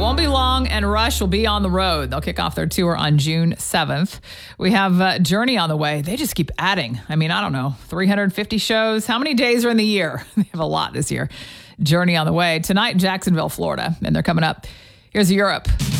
won't be long, and Rush will be on the road. They'll kick off their tour on June 7th. We have Journey on the way. They just keep adding. I mean, I don't know, 350 shows. How many days are in the year? They have a lot this year. Journey on the way. Tonight, Jacksonville, Florida, and they're coming up. Here's Europe.